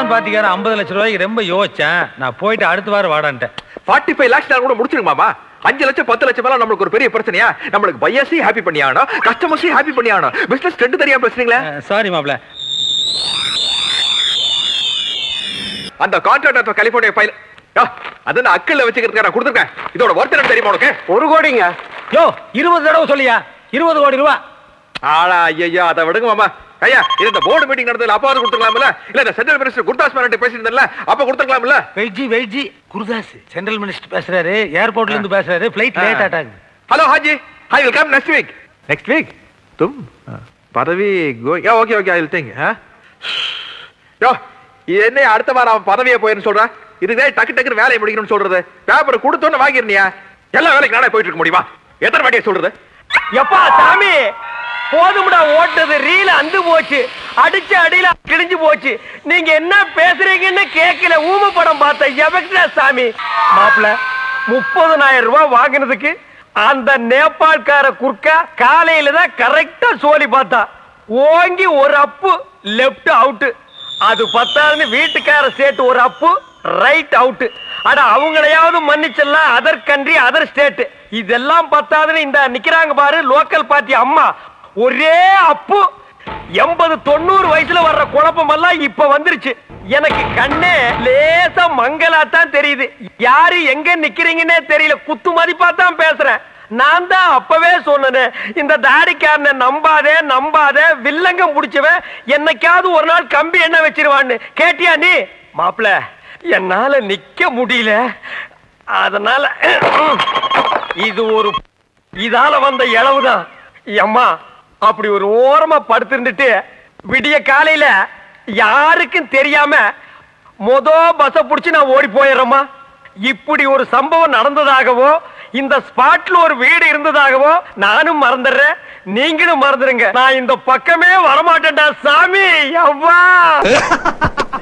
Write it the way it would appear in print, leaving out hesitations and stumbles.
அம்மான் பாத்திக்கார 50 லட்சம் ரூபாய்க்கு ரொம்ப யோசிச்சேன். நான் போயிட்டு அடுத்த வாரம் வாடான்ட்டேன். 45 lakhs கூட முடிச்சிருங்க மாமா. 5 லட்சம் 10 லட்சம் மேல நம்மளுக்கு ஒரு பெரிய பிரச்சனையா? நம்மளுக்கு பையர்ஸையும் ஹாப்பி பண்ணி ஆகணும், கஸ்டமர்ஸையும் ஹாப்பி பண்ணி ஆகணும். பிசினஸ் ட்ரெண்ட் தெரியாம பேசுறீங்களா? சாரி மாப்ள. அந்த கான்ட்ராக்ட் கலிபோர்னியா ஃபைல் அத நான் அக்கல்ல வச்சுக்கிறதுக்கு நான் கொடுத்துருக்கேன். இதோட ஒர்த் என்ன தெரியுமா உனக்கு? 1 கோடிங்க. யோ 20 தடவை சொல்லியா? 20 கோடி ரூபா. ஆளா ஐயா அதை விடுங்க மாமா. ஐயா இது இந்த போர்டு மீட்டிங் நடந்ததுல அப்பாவது கொடுத்துக்கலாம்ல? இல்ல இந்த சென்ட்ரல் மினிஸ்டர் குர்தாஸ் மேனன் பேசியிருந்தல அப்ப கொடுத்துக்கலாம்ல? வெயிட்ஜி குருதாஸ் சென்ட்ரல் மினிஸ்டர் பேசுறாரு, ஏர்போர்ட்ல இருந்து பேசுறாரு, flight late ஆட்டாங்க. Hello Haji, I will come next week. Next week? तुम பதவி yeah okay I will think. யோ என்ன அடுத்த வாரம் அவன் பதவியே போயின்னு சொல்றா? இதுவே டக்கு டக்குன்னு வேலையை முடிக்கணும்னு சொல்றது. பேப்பர் கொடுத்தோன்னு வாங்கிருனியா? எல்லா வேலைக்கு நானே போயிட்டு இருக்க முடியுமா? எத்தனை வாட்டியை சொல்றது? எப்பா சாமி போதும்டா, ஓட்டது ரீல அந்து போச்சு, அடிச்ச அடியில கிழிஞ்சு போச்சு. நீங்க என்ன பேசுறீங்கன்னு கேட்கல, ஊம படம் பார்த்த எவக்டா சாமி. மாப்பிள்ள 30,000 ரூபாய் வாங்கினதுக்கு அந்த நேபாள்கார குர்க்கா காலையில தான் கரெக்டா சோலி பார்த்தா, ஓங்கி ஒரு அப்பு லெப்ட் அவுட். அது பத்தாதுன்னு வீட்டுக்கார சேர்த்து ஒரு அப்பு ரைட் அவுட். அட அவங்களையாவது மன்னிச்செல்லாம், அதர் கண்ட்ரி அதர் ஸ்டேட். இதெல்லாம் பத்தாதுன்னு இந்த நிக்கிறாங்க பாரு லோக்கல் பார்ட்டி அம்மா, ஒரே அப்பு. 80-90 வயசுல வர்ற குழப்பம் எல்லாம் இப்ப வந்துருச்சு. எனக்கு கண்ணே லேசா மங்கலாத்தான் தெரியுது. யாரு எங்க நிக்கிறீங்கன்னே தெரியல. குத்து மதிப்பா தான் பேசுறேன். நான் தான் அப்பவே சொன்னேன், இந்த தாடிக்காரனை நம்பாத வில்லங்கம் முடிச்சவன் என்னைக்காவது ஒரு நாள் கம்பி என்ன வச்சிருவான்னு. கேட்டியா நீ? மாப்பிள என்னால நிக்க முடியல, அதனால இது ஒரு இதால வந்த இளவுதான். அம்மா அப்படி ஒரு ஓரமா படுத்திருந்துட்டு விடிய காலையில யாருக்கும் தெரியாம பஸ்ஸ புடிச்சு நான் ஓடி போயிடுறேம்மா. இப்படி ஒரு சம்பவம் நடந்ததாகவோ இந்த ஸ்பாட்ல ஒரு வீடு இருந்ததாகவோ நானும் மறந்துடுறேன், நீங்களும் மறந்துடுங்க. நான் இந்த பக்கமே வரமாட்டேன்டா சாமி. அவ்வா